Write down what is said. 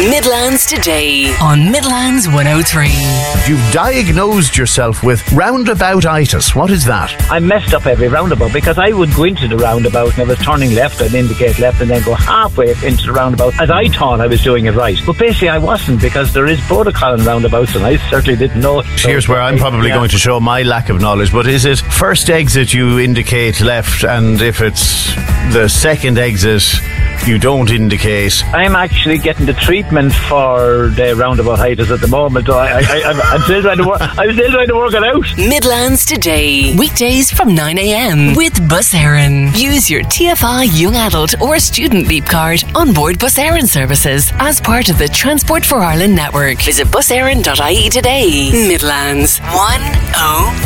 Midlands Today on Midlands 103. You've diagnosed yourself with roundaboutitis. What is that? I messed up every roundabout because I would go into the roundabout and I was turning left, I'd indicate left and then go halfway into the roundabout as I thought I was doing it right. But basically I wasn't, because there is protocol in roundabouts and I certainly didn't know it. Here's where I'm probably going to show my lack of knowledge, but is it first exit you indicate left, and if it's the second exit you don't indicate? I'm actually getting the treatment for the roundaboutitis at the moment. I'm still trying to work. I'm still trying to work it out. Midlands Today, weekdays from 9 a.m. with Bus Éireann. Use your TFI Young Adult or Student Leap card on board Bus Éireann services as part of the Transport for Ireland network. Visit buséireann.ie today. Midlands 103.